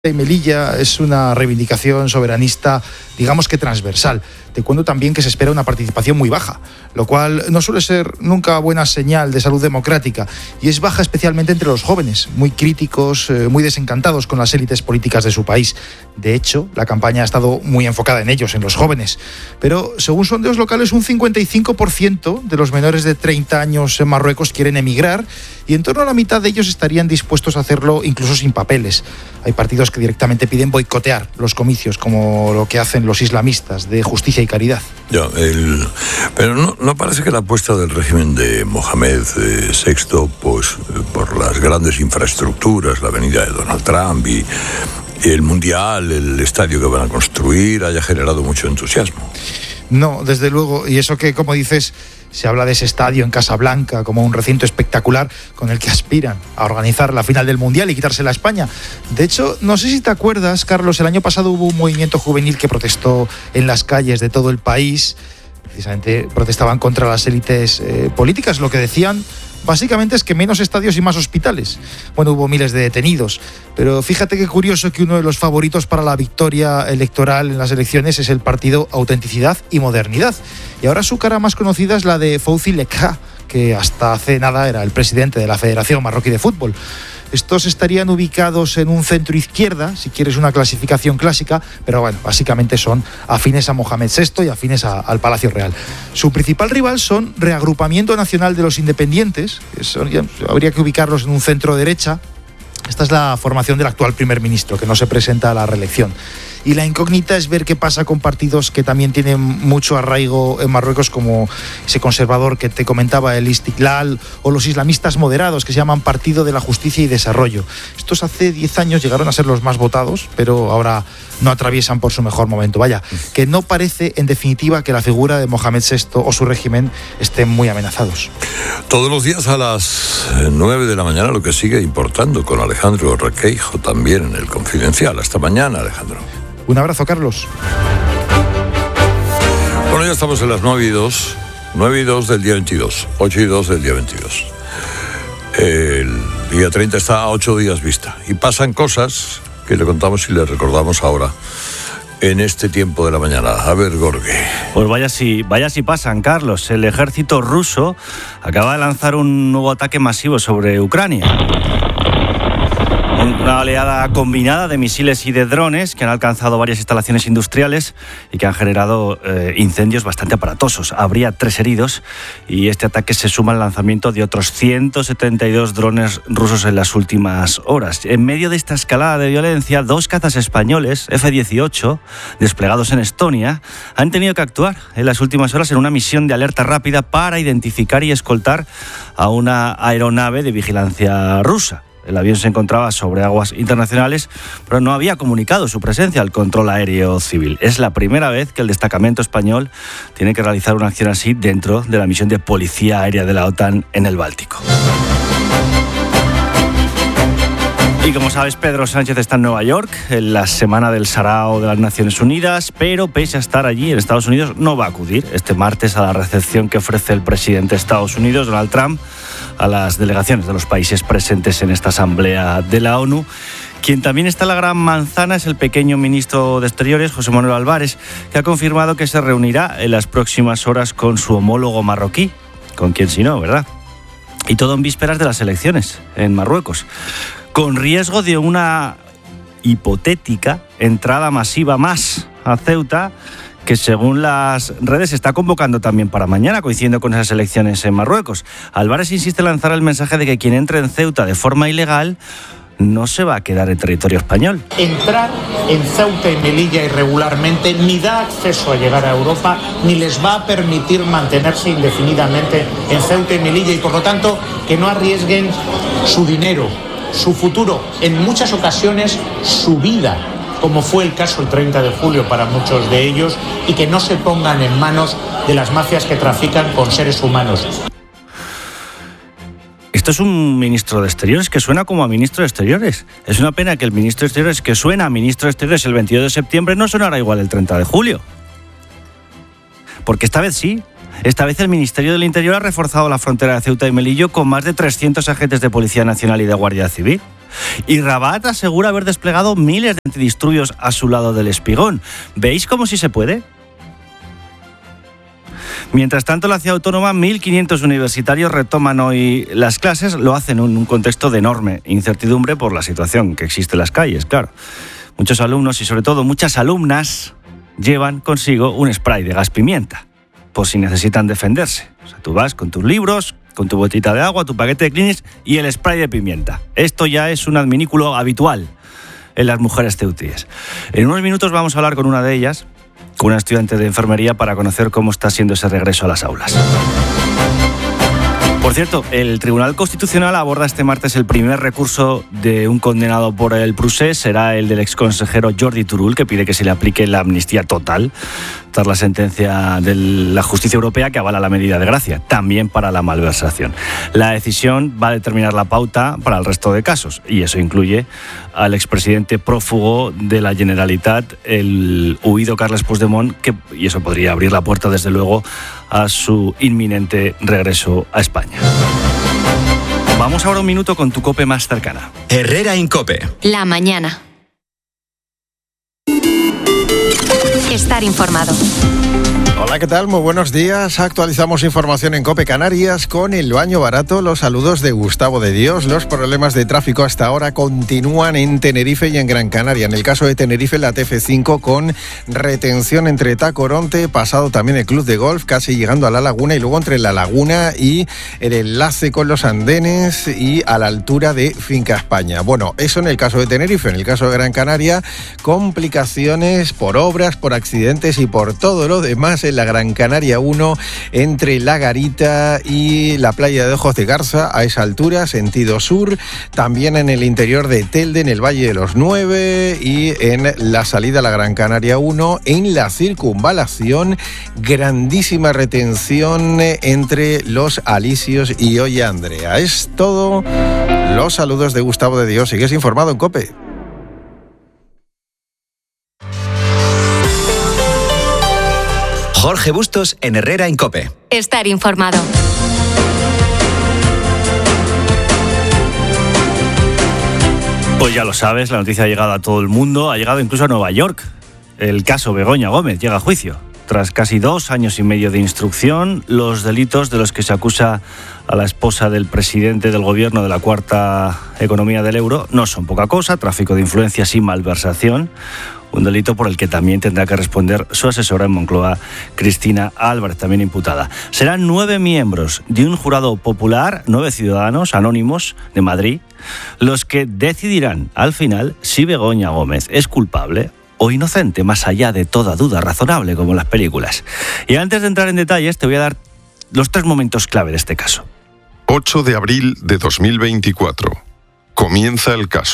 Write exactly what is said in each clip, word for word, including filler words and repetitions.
y Melilla es una reivindicación soberanista, digamos que transversal. Te cuento también que se espera una participación muy baja, lo cual no suele ser nunca buena señal de salud democrática, y es baja especialmente entre los jóvenes, muy críticos, eh, muy desencantados con las élites políticas de su país. De hecho, la campaña ha estado muy enfocada en ellos, en los jóvenes. Pero, según sondeos locales, un cincuenta y cinco por ciento de los menores de treinta años en Marruecos quieren emigrar, y en torno a la mitad de ellos estarían dispuestos a hacerlo incluso sin papeles. Hay partidos que directamente piden boicotear los comicios, como lo que hacen los islamistas de Justicia y Caridad. Ya, el, pero no, no parece que la apuesta del régimen de Mohamed eh, sexto, pues por las grandes infraestructuras, la venida de Donald Trump y el Mundial, el estadio que van a construir, haya generado mucho entusiasmo. No, desde luego, y eso que, como dices, se habla de ese estadio en Casablanca como un recinto espectacular con el que aspiran a organizar la final del Mundial y quitársela a España. De hecho, no sé si te acuerdas, Carlos, el año pasado hubo un movimiento juvenil que protestó en las calles de todo el país. Precisamente protestaban contra las élites eh, políticas. Lo que decían básicamente es que menos estadios y más hospitales. Bueno, hubo miles de detenidos, pero fíjate qué curioso que uno de los favoritos para la victoria electoral en las elecciones es el partido Autenticidad y Modernidad. Y ahora su cara más conocida es la de Fouzi Lekha, que hasta hace nada era el presidente de la Federación Marroquí de Fútbol. Estos estarían ubicados en un centro izquierda, si quieres una clasificación clásica, pero bueno, básicamente son afines a Mohamed sexto y afines a, al Palacio Real. Su principal rival son Reagrupamiento Nacional de los Independientes, que son, ya, habría que ubicarlos en un centro derecha. Esta es la formación del actual primer ministro, que no se presenta a la reelección. Y la incógnita es ver qué pasa con partidos que también tienen mucho arraigo en Marruecos, como ese conservador que te comentaba, el Istiklal, o los islamistas moderados, que se llaman Partido de la Justicia y Desarrollo. Estos hace diez años llegaron a ser los más votados, pero ahora no atraviesan por su mejor momento. Vaya, que no parece, en definitiva, que la figura de Mohamed sexto o su régimen estén muy amenazados. Todos los días a las nueve de la mañana, lo que sigue importando con Alejandro Requeijo, también en El Confidencial. Hasta mañana, Alejandro. Un abrazo, Carlos. Bueno, ya estamos en las nueve y dos, nueve y dos del día veintidós, ocho y dos del día veintidós. El día treinta está a ocho días vista. Y pasan cosas que le contamos y le recordamos ahora, en este tiempo de la mañana. A ver, Gorge. Pues vaya si, vaya si pasan, Carlos. El ejército ruso acaba de lanzar un nuevo ataque masivo sobre Ucrania. Una oleada combinada de misiles y de drones que han alcanzado varias instalaciones industriales y que han generado eh, incendios bastante aparatosos. Habría tres heridos y este ataque se suma al lanzamiento de otros ciento setenta y dos drones rusos en las últimas horas. En medio de esta escalada de violencia, dos cazas españoles F dieciocho, desplegados en Estonia, han tenido que actuar en las últimas horas en una misión de alerta rápida para identificar y escoltar a una aeronave de vigilancia rusa. El avión se encontraba sobre aguas internacionales, pero no había comunicado su presencia al control aéreo civil. Es la primera vez que el destacamento español tiene que realizar una acción así dentro de la misión de policía aérea de la OTAN en el Báltico. Y como sabes, Pedro Sánchez está en Nueva York, en la Semana del Sarao de las Naciones Unidas, pero pese a estar allí en Estados Unidos, no va a acudir este martes a la recepción que ofrece el presidente de Estados Unidos, Donald Trump, a las delegaciones de los países presentes en esta asamblea de la ONU. Quien también está en la gran manzana es el pequeño ministro de Exteriores, José Manuel Álvarez, que ha confirmado que se reunirá en las próximas horas con su homólogo marroquí, con quien si no, ¿verdad? Y todo en vísperas de las elecciones en Marruecos, con riesgo de una hipotética entrada masiva más a Ceuta, que según las redes se está convocando también para mañana, coincidiendo con esas elecciones en Marruecos. Álvarez insiste en lanzar el mensaje de que quien entre en Ceuta de forma ilegal no se va a quedar en territorio español. Entrar en Ceuta y Melilla irregularmente ni da acceso a llegar a Europa, ni les va a permitir mantenerse indefinidamente en Ceuta y Melilla, y por lo tanto que no arriesguen su dinero, su futuro, en muchas ocasiones su vida, como fue el caso el treinta de julio para muchos de ellos, y que no se pongan en manos de las mafias que trafican con seres humanos. Esto es un ministro de Exteriores que suena como a ministro de Exteriores. Es una pena que el ministro de Exteriores que suena a ministro de Exteriores el veintidós de septiembre no sonará igual el treinta de julio. Porque esta vez sí. Esta vez el Ministerio del Interior ha reforzado la frontera de Ceuta y Melilla con más de trescientos agentes de Policía Nacional y de Guardia Civil. Y Rabat asegura haber desplegado miles de antidisturbios a su lado del espigón. ¿Veis cómo sí se puede? Mientras tanto, en la ciudad autónoma, mil quinientos universitarios retoman hoy las clases. Lo hacen en un contexto de enorme incertidumbre por la situación que existe en las calles, claro. Muchos alumnos y sobre todo muchas alumnas llevan consigo un spray de gas pimienta, por si necesitan defenderse. O sea, tú vas con tus libros, con tu botita de agua, tu paquete de Kleenex y el spray de pimienta. Esto ya es un adminículo habitual en las mujeres ceutíes. En unos minutos vamos a hablar con una de ellas, con una estudiante de enfermería, para conocer cómo está siendo ese regreso a las aulas. Por cierto, el Tribunal Constitucional aborda este martes el primer recurso de un condenado por el procés. Será el del exconsejero Jordi Turull, que pide que se le aplique la amnistía total tras la sentencia de la justicia europea que avala la medida de gracia, también para la malversación. La decisión va a determinar la pauta para el resto de casos, y eso incluye al expresidente prófugo de la Generalitat, el huido Carles Puigdemont, que, y eso podría abrir la puerta, desde luego, a su inminente regreso a España. Vamos ahora un minuto con tu COPE más cercana. Herrera Incope. La mañana. Estar informado. Hola, ¿qué tal? Muy buenos días. Actualizamos información en COPE Canarias con el baño barato. Los saludos de Gustavo de Dios. Los problemas de tráfico hasta ahora continúan en Tenerife y en Gran Canaria. En el caso de Tenerife, la T F cinco con retención entre Tacoronte, pasado también el Club de Golf, casi llegando a La Laguna, y luego entre La Laguna y el enlace con los andenes y a la altura de Finca España. Bueno, eso en el caso de Tenerife. En el caso de Gran Canaria, complicaciones por obras, por accidentes y por todo lo demás en la Gran Canaria uno, entre La Garita y la playa de Ojos de Garza, a esa altura, sentido sur. También en el interior de Telde, en el Valle de los Nueve, y en la salida a la Gran Canaria uno, en la circunvalación, grandísima retención entre Los Alisios y Oye Andrea. Es todo. Los saludos de Gustavo de Dios. Sigues informado en COPE. Jorge Bustos en Herrera Incope. Estar informado. Pues ya lo sabes, la noticia ha llegado a todo el mundo, ha llegado incluso a Nueva York. El caso Begoña Gómez llega a juicio. Tras casi dos años y medio de instrucción, los delitos de los que se acusa a la esposa del presidente del gobierno de la cuarta economía del euro no son poca cosa: tráfico de influencias y malversación. Un delito por el que también tendrá que responder su asesora en Moncloa, Cristina Álvarez, también imputada. Serán nueve miembros de un jurado popular, nueve ciudadanos anónimos de Madrid, los que decidirán al final si Begoña Gómez es culpable o inocente, más allá de toda duda razonable, como en las películas. Y antes de entrar en detalles, te voy a dar los tres momentos clave de este caso. ocho de abril de dos mil veinticuatro. Comienza el caso.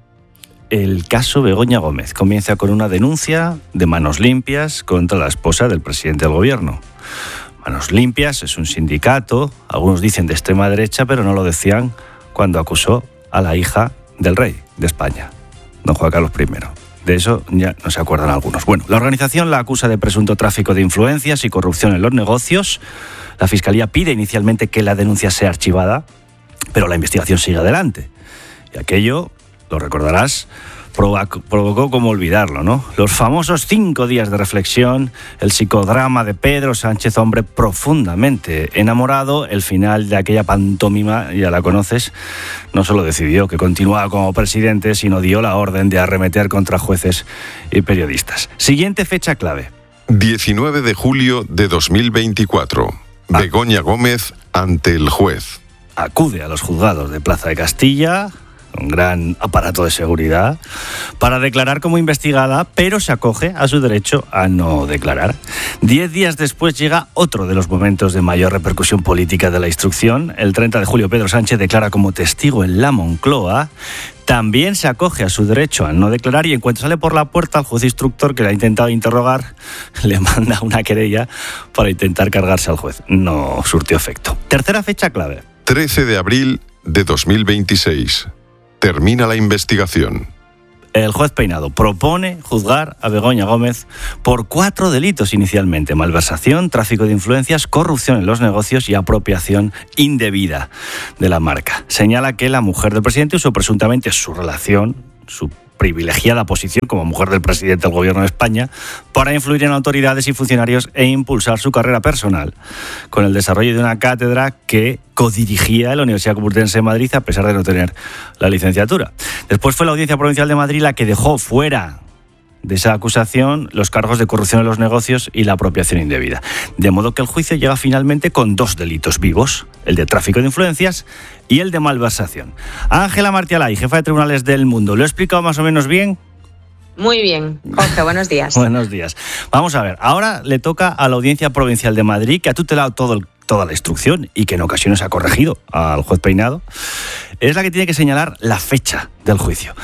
El caso Begoña Gómez comienza con una denuncia de Manos Limpias contra la esposa del presidente del gobierno. Manos Limpias es un sindicato, algunos dicen de extrema derecha, pero no lo decían cuando acusó a la hija del rey de España, don Juan Carlos primero. De eso ya no se acuerdan algunos. Bueno, la organización la acusa de presunto tráfico de influencias y corrupción en los negocios. La Fiscalía pide inicialmente que la denuncia sea archivada, pero la investigación sigue adelante. Y aquello, lo recordarás, provocó como olvidarlo, ¿no? Los famosos cinco días de reflexión, el psicodrama de Pedro Sánchez, hombre profundamente enamorado. El final de aquella pantomima, ya la conoces, no solo decidió que continuaba como presidente, sino dio la orden de arremeter contra jueces y periodistas. Siguiente fecha clave. diecinueve de julio de dos mil veinticuatro. Ah. Begoña Gómez ante el juez. Acude a los juzgados de Plaza de Castilla, un gran aparato de seguridad, para declarar como investigada, pero se acoge a su derecho a no declarar. Diez días después llega otro de los momentos de mayor repercusión política de la instrucción. El treinta de julio Pedro Sánchez declara como testigo en la Moncloa. También se acoge a su derecho a no declarar, y en cuanto sale por la puerta, el juez instructor, que le ha intentado interrogar, le manda una querella para intentar cargarse al juez. No surtió efecto. Tercera fecha clave. trece de abril de dos mil veintiséis. Termina la investigación. El juez Peinado propone juzgar a Begoña Gómez por cuatro delitos inicialmente: malversación, tráfico de influencias, corrupción en los negocios y apropiación indebida de la marca. Señala que la mujer del presidente usó presuntamente su relación, su privilegiada posición como mujer del presidente del gobierno de España para influir en autoridades y funcionarios e impulsar su carrera personal con el desarrollo de una cátedra que codirigía en la Universidad Complutense de Madrid a pesar de no tener la licenciatura. Después fue la Audiencia Provincial de Madrid la que dejó fuera de esa acusación los cargos de corrupción en los negocios y la apropiación indebida. De modo que el juicio llega finalmente con dos delitos vivos: el de tráfico de influencias y el de malversación. Ángela Martialay, jefa de tribunales del mundo, ¿lo he explicado más o menos bien? Muy bien, Jorge, buenos días. Buenos días. Vamos a ver, ahora le toca a la Audiencia Provincial de Madrid, que ha tutelado todo el, toda la instrucción y que en ocasiones ha corregido al juez Peinado. Es la que tiene que señalar la fecha del juicio.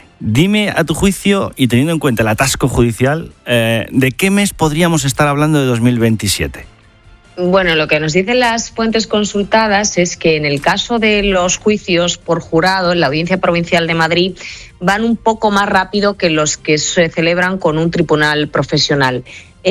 Dime, a tu juicio, y teniendo en cuenta el atasco judicial, eh, ¿de qué mes podríamos estar hablando de dos mil veintisiete? Bueno, lo que nos dicen las fuentes consultadas es que en el caso de los juicios por jurado en la Audiencia Provincial de Madrid van un poco más rápido que los que se celebran con un tribunal profesional.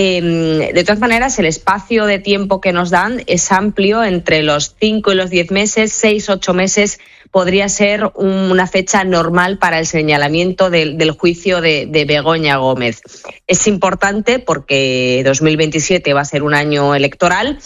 Eh, de todas maneras, el espacio de tiempo que nos dan es amplio, entre los cinco y los diez meses, seis, ocho meses podría ser una fecha normal para el señalamiento del, del juicio de, de Begoña Gómez. Es importante porque dos mil veintisiete va a ser un año electoral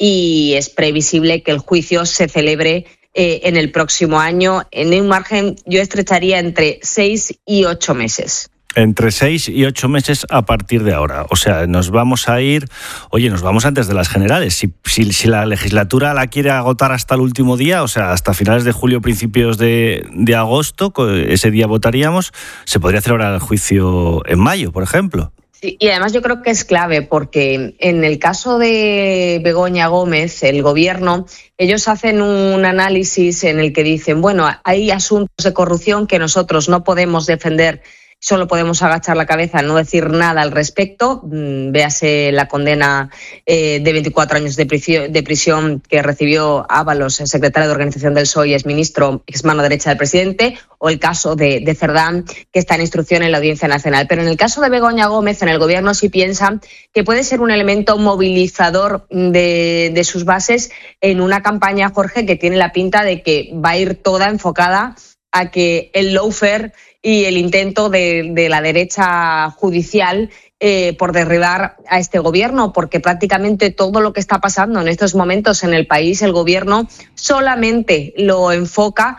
y es previsible que el juicio se celebre eh, en el próximo año. En un margen yo estrecharía entre seis y ocho meses. Entre seis y ocho meses a partir de ahora. O sea, nos vamos a ir... Oye, nos vamos antes de las generales. Si, si, si la legislatura la quiere agotar hasta el último día, o sea, hasta finales de julio, principios de, de agosto, ese día votaríamos, se podría celebrar el juicio en mayo, por ejemplo. Sí, y además yo creo que es clave porque en el caso de Begoña Gómez, el gobierno, ellos hacen un análisis en el que dicen, bueno, hay asuntos de corrupción que nosotros no podemos defender, solo podemos agachar la cabeza, no decir nada al respecto. Véase la condena eh, de veinticuatro años de prisión, de prisión que recibió Ábalos, el secretario de Organización del P S O E y exministro, ex mano derecha del presidente, o el caso de, de Cerdán, que está en instrucción en la Audiencia Nacional. Pero en el caso de Begoña Gómez, en el gobierno sí piensan que puede ser un elemento movilizador de, de sus bases en una campaña, Jorge, que tiene la pinta de que va a ir toda enfocada a que el lawfare y el intento de, de la derecha judicial eh, por derribar a este gobierno, porque prácticamente todo lo que está pasando en estos momentos en el país, el gobierno solamente lo enfoca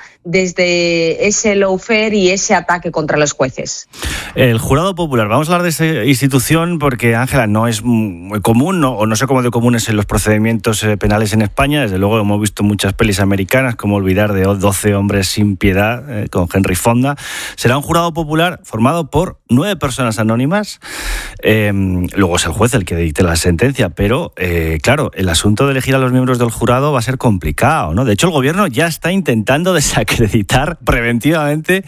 desde ese lawfare y ese ataque contra los jueces. El jurado popular, vamos a hablar de esa institución porque, Ángela, no es muy común, no, o no sé cómo de común es en los procedimientos penales en España. Desde luego hemos visto muchas pelis americanas, como Olvidar de doce hombres sin piedad, eh, con Henry Fonda. Será un jurado popular formado por nueve personas anónimas. Eh, luego es el juez el que dicte la sentencia, pero eh, claro, el asunto de elegir a los miembros del jurado va a ser complicado, ¿no? De hecho, el gobierno ya está intentando desacreditar preventivamente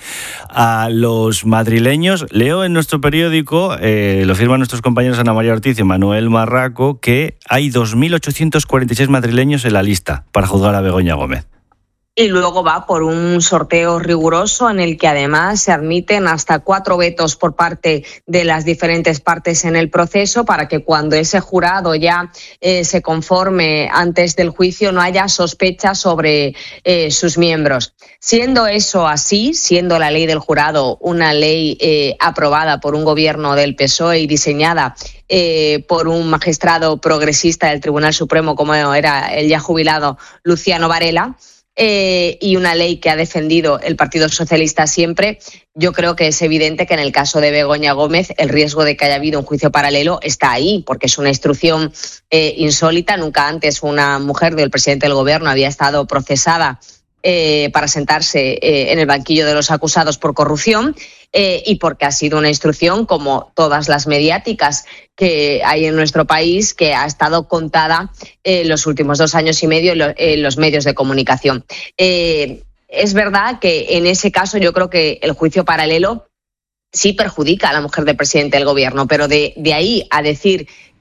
a los madrileños. Leo en nuestro periódico, eh, lo firman nuestros compañeros Ana María Ortiz y Manuel Marraco, que hay dos mil ochocientos cuarenta y seis madrileños en la lista para juzgar a Begoña Gómez. Y luego va por un sorteo riguroso en el que además se admiten hasta cuatro vetos por parte de las diferentes partes en el proceso para que cuando ese jurado ya eh, se conforme antes del juicio no haya sospechas sobre eh, sus miembros. Siendo eso así, siendo la ley del jurado una ley eh, aprobada por un gobierno del P S O E y diseñada eh, por un magistrado progresista del Tribunal Supremo como era el ya jubilado Luciano Varela, Eh, y una ley que ha defendido el Partido Socialista siempre, yo creo que es evidente que en el caso de Begoña Gómez el riesgo de que haya habido un juicio paralelo está ahí, porque es una instrucción eh, insólita. Nunca antes una mujer del presidente del gobierno había estado procesada eh, para sentarse eh, en el banquillo de los acusados por corrupción. Eh, y porque ha sido una instrucción, como todas las mediáticas que hay en nuestro país, que ha estado contada en eh, los últimos dos años y medio en lo, eh, los medios de comunicación. Eh, es verdad que en ese caso yo creo que el juicio paralelo sí perjudica a la mujer del presidente del gobierno, pero de, de ahí a decir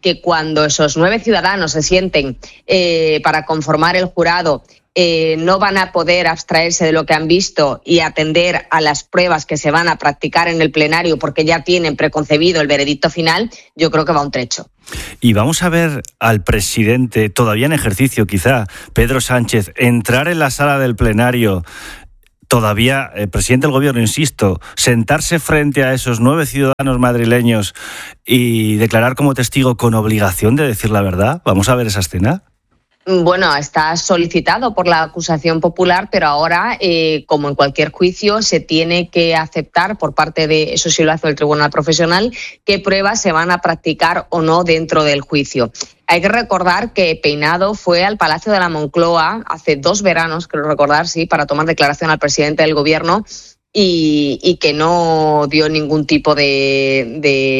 que cuando esos nueve ciudadanos se sienten eh, para conformar el jurado, Eh, no van a poder abstraerse de lo que han visto y atender a las pruebas que se van a practicar en el plenario porque ya tienen preconcebido el veredicto final, yo creo que va un trecho. Y vamos a ver al presidente, todavía en ejercicio quizá, Pedro Sánchez, entrar en la sala del plenario, todavía el presidente del gobierno, insisto, sentarse frente a esos nueve ciudadanos madrileños y declarar como testigo con obligación de decir la verdad. ¿Vamos a ver esa escena? Bueno, está solicitado por la acusación popular, pero ahora, eh, como en cualquier juicio, se tiene que aceptar por parte de, eso sí lo hace el Tribunal Profesional, qué pruebas se van a practicar o no dentro del juicio. Hay que recordar que Peinado fue al Palacio de la Moncloa hace dos veranos, creo recordar, sí, para tomar declaración al presidente del gobierno, Y, y que no dio ningún tipo de,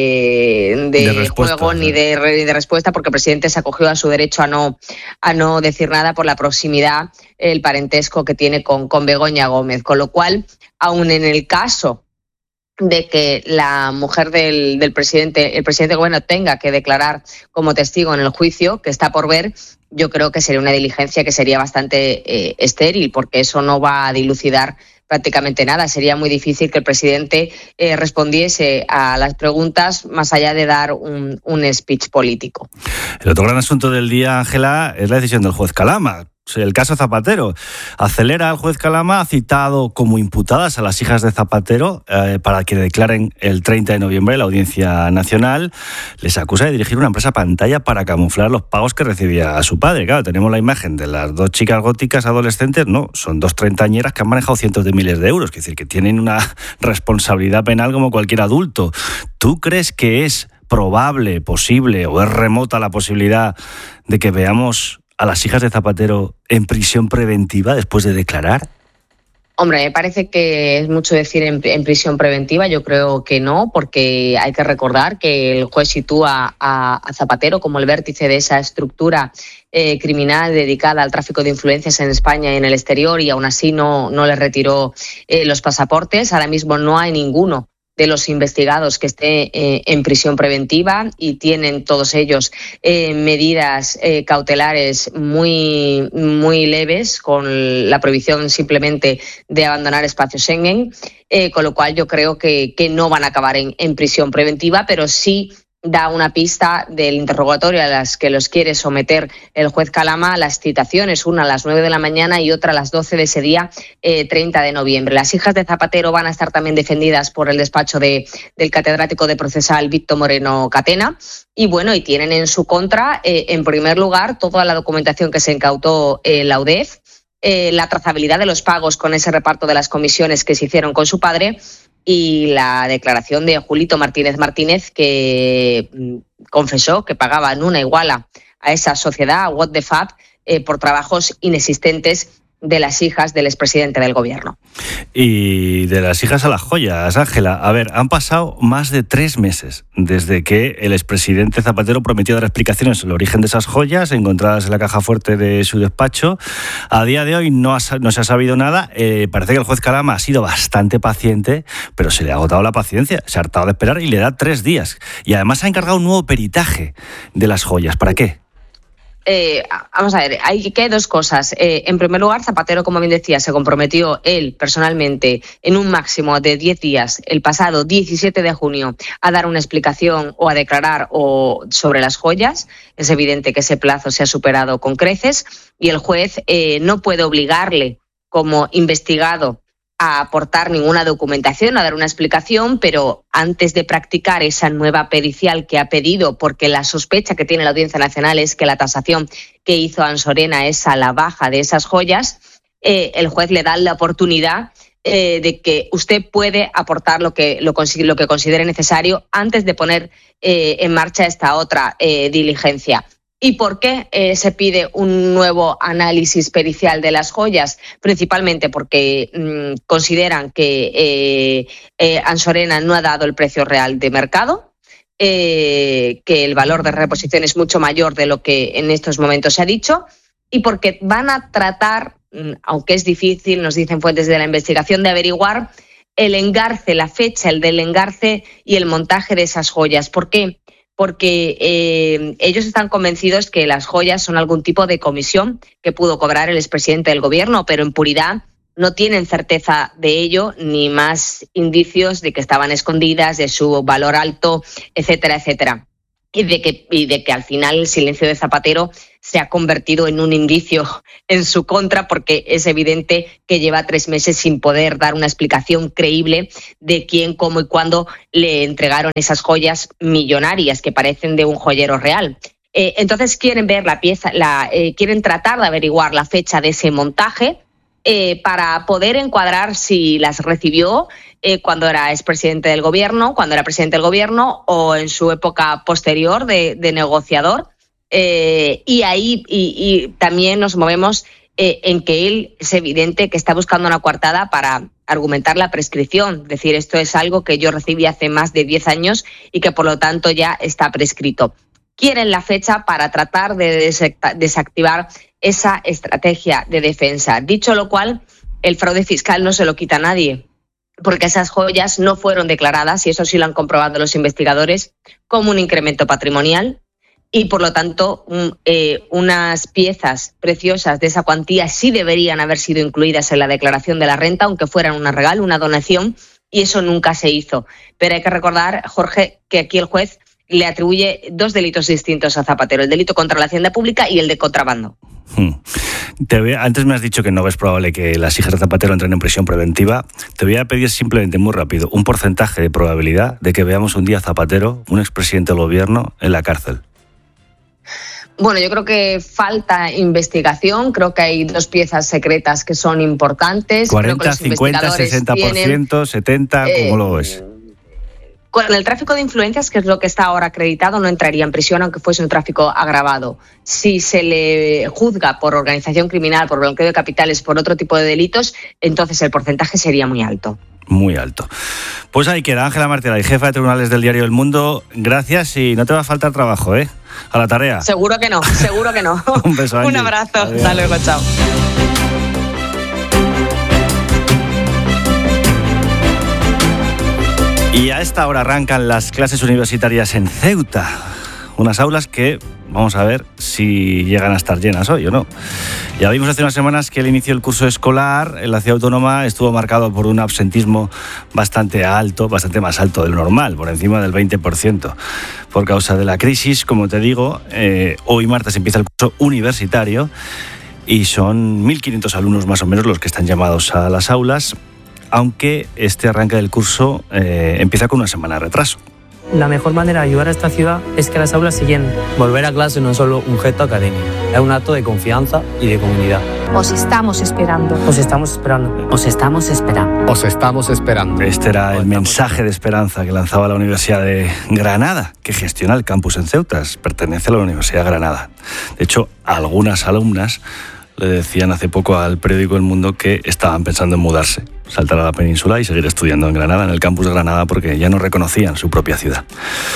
de, de, de juego ¿sí? ni de, de respuesta, porque el presidente se acogió a su derecho a no, a no decir nada por la proximidad, el parentesco que tiene con, con Begoña Gómez. Con lo cual, aun en el caso de que la mujer del, del presidente, el presidente del gobierno tenga que declarar como testigo en el juicio, que está por ver, yo creo que sería una diligencia que sería bastante eh, estéril, porque eso no va a dilucidar prácticamente nada. Sería muy difícil que el presidente eh, respondiese a las preguntas más allá de dar un, un speech político. El otro gran asunto del día, Ángela, es la decisión del juez Calama. El caso Zapatero. Acelera, el juez Calama ha citado como imputadas a las hijas de Zapatero eh, para que declaren el treinta de noviembre en la Audiencia Nacional. Les acusa de dirigir una empresa pantalla para camuflar los pagos que recibía a su padre. Claro, tenemos la imagen de las dos chicas góticas adolescentes, no, son dos treintañeras que han manejado cientos de miles de euros, es decir, que tienen una responsabilidad penal como cualquier adulto. ¿Tú crees que es probable, posible o es remota la posibilidad de que veamos a las hijas de Zapatero en prisión preventiva después de declarar? Hombre, me parece que es mucho decir en, en prisión preventiva. Yo creo que no, porque hay que recordar que el juez sitúa a, a Zapatero como el vértice de esa estructura eh, criminal dedicada al tráfico de influencias en España y en el exterior, y aún así no, no le retiró eh, los pasaportes. Ahora mismo no hay ninguno de los investigados que esté eh, en prisión preventiva, y tienen todos ellos eh, medidas eh, cautelares muy, muy leves, con la prohibición simplemente de abandonar espacio Schengen, eh, con lo cual yo creo que, que no van a acabar en, en prisión preventiva, pero sí da una pista del interrogatorio a las que los quiere someter el juez Calama, las citaciones, una a las nueve de la mañana y otra a las doce de ese día eh, treinta de noviembre. Las hijas de Zapatero van a estar también defendidas por el despacho de, del catedrático de procesal Víctor Moreno Catena, y bueno, y tienen en su contra, eh, en primer lugar, toda la documentación que se incautó eh, la U D E F, eh, la trazabilidad de los pagos con ese reparto de las comisiones que se hicieron con su padre, y la declaración de Julito Martínez Martínez, que confesó que pagaba en una iguala a esa sociedad, a What the Fab, eh, por trabajos inexistentes de las hijas del expresidente del gobierno. Y de las hijas a las joyas, Ángela. A ver, han pasado más de tres meses desde que el expresidente Zapatero prometió dar explicaciones sobre el origen de esas joyas encontradas en la caja fuerte de su despacho. A día de hoy no, ha, no se ha sabido nada. Eh, parece que el juez Calama ha sido bastante paciente, pero se le ha agotado la paciencia, se ha hartado de esperar y le da tres días. Y además ha encargado un nuevo peritaje de las joyas. ¿Para qué? Eh, vamos a ver, hay que hay dos cosas. Eh, en primer lugar, Zapatero, como bien decía, se comprometió él personalmente en un máximo de diez días, el pasado diecisiete de junio, a dar una explicación o a declarar o sobre las joyas. Es evidente que ese plazo se ha superado con creces, y el juez eh, no puede obligarle como investigado a aportar ninguna documentación, a dar una explicación, pero antes de practicar esa nueva pericial que ha pedido, porque la sospecha que tiene la Audiencia Nacional es que la tasación que hizo Ansorena es a la baja de esas joyas, eh, el juez le da la oportunidad eh, de que usted puede aportar lo que, lo, lo que considere necesario antes de poner eh, en marcha esta otra eh, diligencia. ¿Y por qué eh, se pide un nuevo análisis pericial de las joyas? Principalmente porque mmm, consideran que eh, eh, Ansorena no ha dado el precio real de mercado, eh, que el valor de reposición es mucho mayor de lo que en estos momentos se ha dicho, y porque van a tratar, aunque es difícil, nos dicen fuentes de la investigación, de averiguar el engarce, la fecha, el del engarce y el montaje de esas joyas. ¿Por qué? porque eh, ellos están convencidos que las joyas son algún tipo de comisión que pudo cobrar el expresidente del gobierno, pero en puridad no tienen certeza de ello ni más indicios de que estaban escondidas, de su valor alto, etcétera, etcétera. Y de que, y de que al final el silencio de Zapatero se ha convertido en un indicio en su contra, porque es evidente que lleva tres meses sin poder dar una explicación creíble de quién, cómo y cuándo le entregaron esas joyas millonarias que parecen de un joyero real. Eh, entonces quieren ver la pieza, la, eh, quieren tratar de averiguar la fecha de ese montaje, Eh, para poder encuadrar si las recibió eh, cuando era expresidente del gobierno, cuando era presidente del gobierno o en su época posterior de, de negociador. Eh, y ahí y, y también nos movemos eh, en que él es evidente que está buscando una coartada para argumentar la prescripción. Es decir, esto es algo que yo recibí hace más de diez años y que por lo tanto ya está prescrito. Quieren la fecha para tratar de desactivar esa estrategia de defensa. Dicho lo cual, el fraude fiscal no se lo quita a nadie, porque esas joyas no fueron declaradas, y eso sí lo han comprobado los investigadores, como un incremento patrimonial, y por lo tanto un, eh, unas piezas preciosas de esa cuantía sí deberían haber sido incluidas en la declaración de la renta, aunque fueran un regalo, una donación, y eso nunca se hizo. Pero hay que recordar, Jorge, que aquí el juez le atribuye dos delitos distintos a Zapatero, el delito contra la hacienda pública y el de contrabando. Hmm. Te voy a, antes me has dicho que no es probable que las hijas de Zapatero entren en prisión preventiva. Te voy a pedir simplemente, muy rápido, un porcentaje de probabilidad de que veamos un día a Zapatero, un expresidente del gobierno, en la cárcel. Bueno, yo creo que falta investigación, creo que hay dos piezas secretas que son importantes. cuarenta, creo que los cincuenta, sesenta por ciento, tienen, setenta, ¿cómo eh, lo ves? Con el tráfico de influencias, que es lo que está ahora acreditado, no entraría en prisión aunque fuese un tráfico agravado. Si se le juzga por organización criminal, por blanqueo de capitales, por otro tipo de delitos, entonces el porcentaje sería muy alto. Muy alto. Pues ahí queda Ángela Martínez, jefa de tribunales del diario El Mundo. Gracias y no te va a faltar trabajo, ¿eh? A la tarea. Seguro que no, seguro que no. Un beso, Angie. Un abrazo. Adiós. Hasta luego, chao. Y a esta hora arrancan las clases universitarias en Ceuta. Unas aulas que vamos a ver si llegan a estar llenas hoy o no. Ya vimos hace unas semanas que el inicio del curso escolar en la ciudad autónoma estuvo marcado por un absentismo bastante alto, bastante más alto de lo normal, por encima del veinte por ciento. Por causa de la crisis, como te digo, eh, hoy martes empieza el curso universitario y son mil quinientos alumnos más o menos los que están llamados a las aulas, aunque este arranque del curso eh, empieza con una semana de retraso. La mejor manera de ayudar a esta ciudad es que las aulas se llenen. Volver a clase no es solo un gesto académico, es un acto de confianza y de comunidad. Os estamos esperando. Os estamos esperando. Os estamos esperando. Os estamos esperando. Este era el mensaje de esperanza que lanzaba la Universidad de Granada, que gestiona el campus en Ceuta. Pertenece a la Universidad de Granada. De hecho, algunas alumnas le decían hace poco al periódico El Mundo que estaban pensando en mudarse, saltar a la península y seguir estudiando en Granada, en el campus de Granada, porque ya no reconocían su propia ciudad.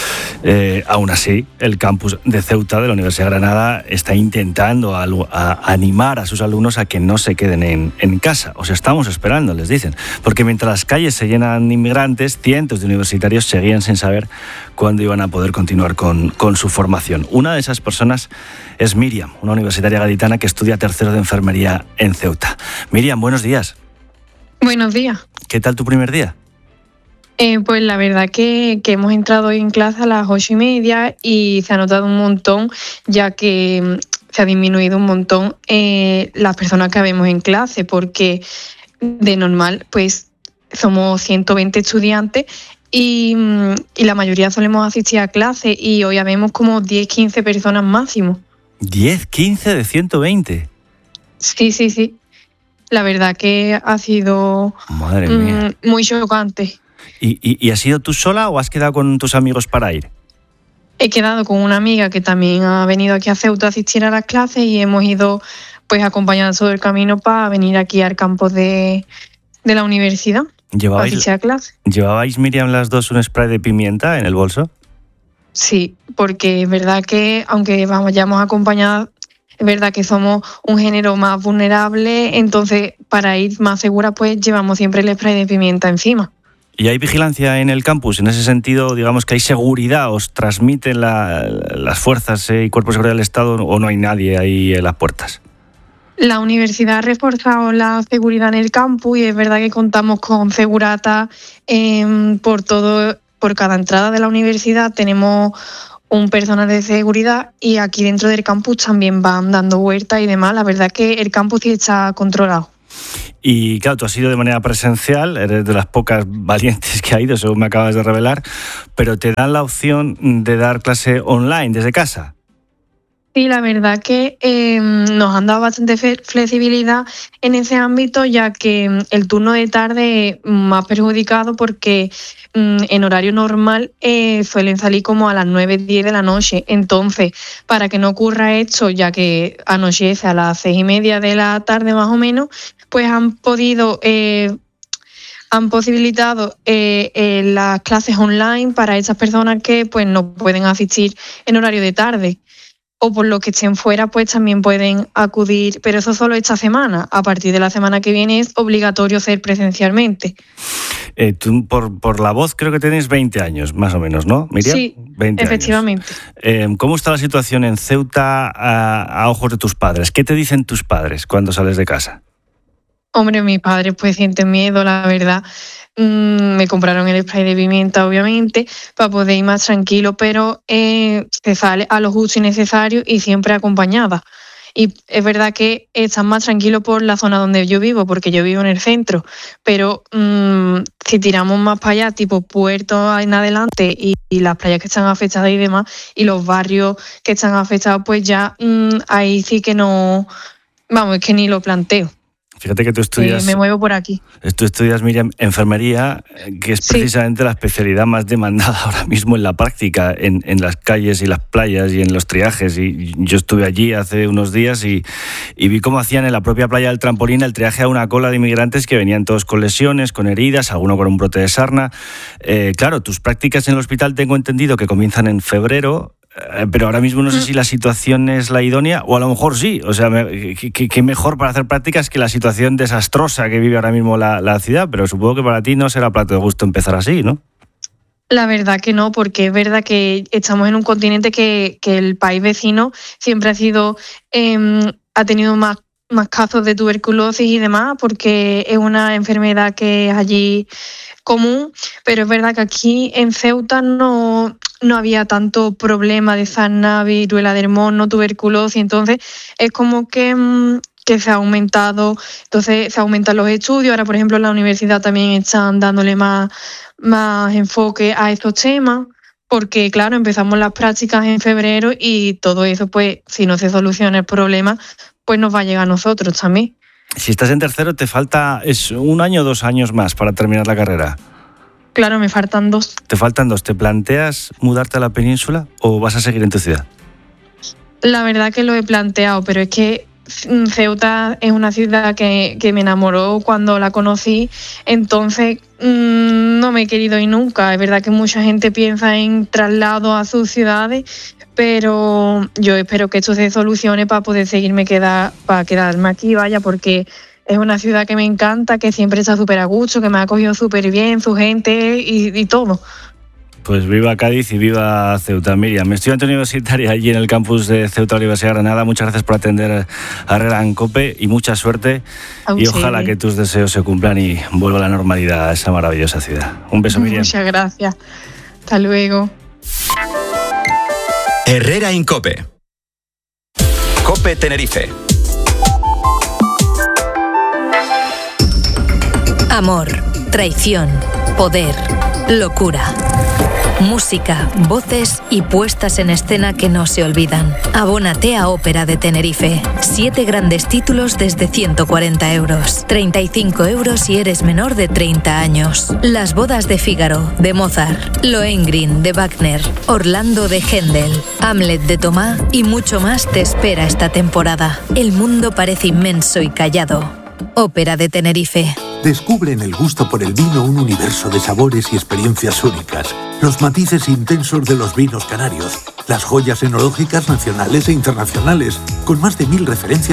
Eh, aún así, el campus de Ceuta de la Universidad de Granada está intentando a, a animar a sus alumnos a que no se queden en, en casa. Os estamos esperando, les dicen, porque mientras las calles se llenan de inmigrantes, cientos de universitarios seguían sin saber cuándo iban a poder continuar con, con su formación. Una de esas personas es Miriam, una universitaria gaditana que estudia tercero de enfermería en Ceuta. Miriam, buenos días. Buenos días. ¿Qué tal tu primer día? Eh, pues la verdad que, que hemos entrado hoy en clase a las ocho y media y se ha notado un montón, ya que se ha disminuido un montón eh, las personas que vemos en clase, porque de normal pues somos ciento veinte estudiantes y, y la mayoría solemos asistir a clase y hoy vemos como diez, quince personas máximo. ¿diez, quince de ciento veinte? Sí, sí, sí. La verdad que ha sido Madre mía. Mm, muy chocante. ¿Y, y, ¿Y has ido tú sola o has quedado con tus amigos para ir? He quedado con una amiga que también ha venido aquí a Ceuta a asistir a las clases y hemos ido pues acompañando todo el camino para venir aquí al campus de, de la universidad. ¿Llevabais, para asistir a clase. ¿Llevabais, Miriam, las dos un spray de pimienta en el bolso? Sí, porque es verdad que aunque vayamos acompañadas, es verdad que somos un género más vulnerable, entonces para ir más segura pues llevamos siempre el spray de pimienta encima. ¿Y hay vigilancia en el campus? En ese sentido, digamos que hay seguridad, ¿os transmiten la, las fuerzas y cuerpos de seguridad del Estado o no hay nadie ahí en las puertas? La universidad ha reforzado la seguridad en el campus y es verdad que contamos con segurata eh, por todo, por cada entrada de la universidad tenemos un personal de seguridad y aquí dentro del campus también van dando vueltas y demás. La verdad que el campus sí está controlado. Y claro, tú has ido de manera presencial, eres de las pocas valientes que ha ido, según me acabas de revelar, pero te dan la opción de dar clase online desde casa. Sí, la verdad que eh, nos han dado bastante flexibilidad en ese ámbito, ya que el turno de tarde es más perjudicado porque mm, en horario normal eh, suelen salir como a las nueve, diez de la noche. Entonces, para que no ocurra esto, ya que anochece a las seis y media de la tarde más o menos, pues han podido... Eh, han posibilitado eh, eh, las clases online para esas personas que pues no pueden asistir en horario de tarde. O por lo que estén fuera, pues también pueden acudir, pero eso solo esta semana. A partir de la semana que viene es obligatorio ser presencialmente. Eh, tú, por, por la voz, creo que tienes veinte años, más o menos, ¿no, Miriam? Sí, veinte efectivamente. Eh, ¿Cómo está la situación en Ceuta a, a ojos de tus padres? ¿Qué te dicen tus padres cuando sales de casa? Hombre, mis padres pues sienten miedo, la verdad. Mm, me compraron el spray de pimienta, obviamente, para poder ir más tranquilo, pero eh, se sale a lo justo y necesario y siempre acompañada. Y es verdad que están más tranquilos por la zona donde yo vivo, porque yo vivo en el centro, pero mmm, si tiramos más para allá, tipo Puerto en adelante y, y las playas que están afectadas y demás, y los barrios que están afectados, pues ya mmm, ahí sí que no, vamos, es que ni lo planteo. Fíjate que tú estudias... Eh, me muevo por aquí. Tú estudias, Miriam, enfermería, que es precisamente sí. la especialidad más demandada ahora mismo en la práctica, en, en las calles y las playas y en los triajes. Y yo estuve allí hace unos días y, y vi cómo hacían en la propia playa del Trampolín el triaje a una cola de inmigrantes que venían todos con lesiones, con heridas, alguno con un brote de sarna. Eh, claro, tus prácticas en el hospital tengo entendido que comienzan en febrero, pero ahora mismo no sé si la situación es la idónea o a lo mejor sí. O sea, qué mejor para hacer prácticas que la situación desastrosa que vive ahora mismo la, la ciudad, pero supongo que para ti no será plato de gusto empezar así, ¿no? La verdad que no, porque es verdad que estamos en un continente que, que el país vecino siempre ha sido eh, ha tenido más, más casos de tuberculosis y demás, porque es una enfermedad que es allí común, pero es verdad que aquí en Ceuta no... no había tanto problema de sarna, viruela del mono, tuberculosis, entonces es como que, que se ha aumentado, entonces se aumentan los estudios. Ahora, por ejemplo, en la universidad también están dándole más, más enfoque a estos temas, porque claro, empezamos las prácticas en febrero y todo eso, pues si no se soluciona el problema, pues nos va a llegar a nosotros también. Si estás en tercero, te falta es un año o dos años más para terminar la carrera. Claro, me faltan dos. ¿Te faltan dos? ¿Te planteas mudarte a la península o vas a seguir en tu ciudad? La verdad que lo he planteado, pero es que Ceuta es una ciudad que, que me enamoró cuando la conocí, entonces mmm, no me he querido ir nunca. Es verdad que mucha gente piensa en traslado a sus ciudades, pero yo espero que esto se solucione para poder seguirme quedar, para quedarme aquí, vaya, porque... es una ciudad que me encanta, que siempre está súper a gusto, que me ha acogido súper bien, su gente y, y todo. Pues viva Cádiz y viva Ceuta. Miriam, estudiante universitaria allí en el campus de Ceuta, Universidad de Granada. Muchas gracias por atender a Herrera en COPE y mucha suerte. Aún y sí. Ojalá que tus deseos se cumplan y vuelva a la normalidad a esa maravillosa ciudad. Un beso, Miriam. Muchas gracias. Hasta luego. Herrera en COPE. COPE Tenerife. Amor, traición, poder, locura. Música, voces y puestas en escena que no se olvidan. Abónate a Ópera de Tenerife. Siete grandes títulos desde ciento cuarenta euros. treinta y cinco euros si eres menor de treinta años. Las bodas de Fígaro, de Mozart. Lohengrin, de Wagner. Orlando, de Händel. Hamlet, de Tomás y mucho más te espera esta temporada. El mundo parece inmenso y callado. Ópera de Tenerife. Descubre en el gusto por el vino un universo de sabores y experiencias únicas. Los matices intensos de los vinos canarios. Las joyas enológicas nacionales e internacionales, con más de mil referencias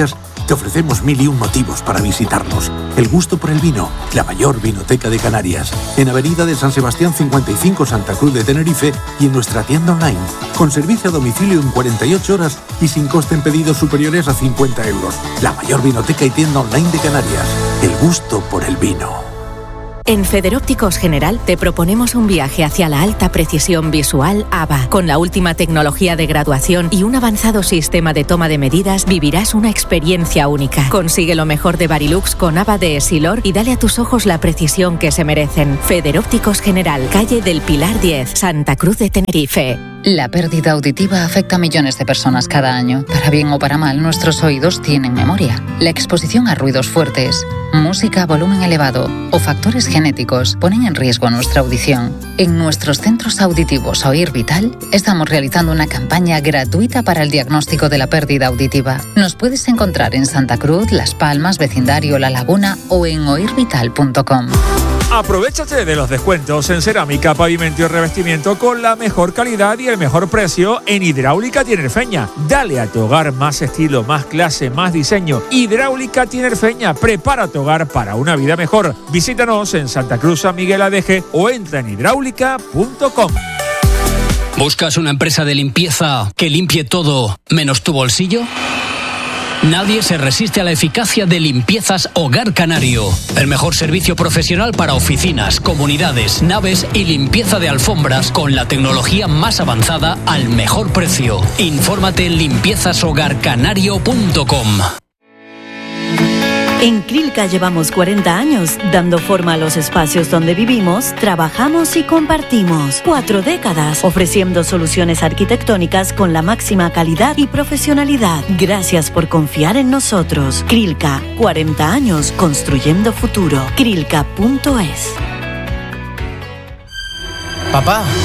te ofrecemos mil y un motivos para visitarnos. El gusto por el vino, la mayor vinoteca de Canarias. En Avenida de San Sebastián cincuenta y cinco, Santa Cruz de Tenerife, y en nuestra tienda online, con servicio a domicilio en cuarenta y ocho horas y sin coste en pedidos superiores a cincuenta euros. La mayor vinoteca y tienda online de Canarias. El gusto por el vino. En Federópticos General te proponemos un viaje hacia la alta precisión visual A B A. Con la última tecnología de graduación y un avanzado sistema de toma de medidas, vivirás una experiencia única. Consigue lo mejor de Varilux con A B A de Essilor y dale a tus ojos la precisión que se merecen. Federópticos General, calle del Pilar diez, Santa Cruz de Tenerife. La pérdida auditiva afecta a millones de personas cada año. Para bien o para mal, nuestros oídos tienen memoria. La exposición a ruidos fuertes, música a volumen elevado o factores genéticos ponen en riesgo nuestra audición. En nuestros centros auditivos Oír Vital estamos realizando una campaña gratuita para el diagnóstico de la pérdida auditiva. Nos puedes encontrar en Santa Cruz, Las Palmas, vecindario La Laguna o en oír vital punto com. Aprovéchate de los descuentos en cerámica, pavimento y revestimiento con la mejor calidad y el mejor precio en Hidráulica Tinerfeña. Dale a tu hogar más estilo, más clase, más diseño. Hidráulica Tinerfeña, prepara tu hogar para una vida mejor. Visítanos en Santa Cruz, San Miguel Adeje o entra en hidráulica punto com. ¿Buscas una empresa de limpieza que limpie todo menos tu bolsillo? Nadie se resiste a la eficacia de Limpiezas Hogar Canario. El mejor servicio profesional para oficinas, comunidades, naves y limpieza de alfombras con la tecnología más avanzada al mejor precio. Infórmate en limpiezas hogar canario punto com. En Crilca llevamos cuarenta años dando forma a los espacios donde vivimos, trabajamos y compartimos. Cuatro décadas ofreciendo soluciones arquitectónicas con la máxima calidad y profesionalidad. Gracias por confiar en nosotros. Crilca, cuarenta años construyendo futuro. Crilca punto es. Papá,